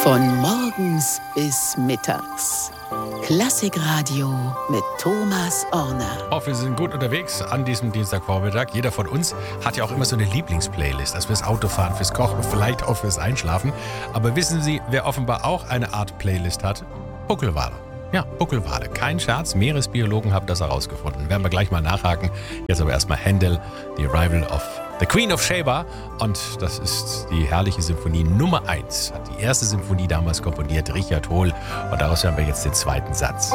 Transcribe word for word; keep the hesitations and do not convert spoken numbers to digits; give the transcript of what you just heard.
Von morgens bis mittags. Klassikradio mit Thomas Orner. Ich hoffe, wir sind gut unterwegs an diesem Dienstagvormittag. Jeder von uns hat ja auch immer so eine Lieblingsplaylist. Also fürs Autofahren, fürs Kochen, vielleicht auch fürs Einschlafen. Aber wissen Sie, wer offenbar auch eine Art Playlist hat? Buckelwale. Ja, Buckelwale. Kein Scherz, Meeresbiologen haben das herausgefunden. Werden wir gleich mal nachhaken. Jetzt aber erstmal Händel, The Arrival of The Queen of Sheba. Und das ist die herrliche Symphonie Nummer eins. Hat die erste Symphonie damals komponiert, Richard Hohl. Und daraus hören wir jetzt den zweiten Satz.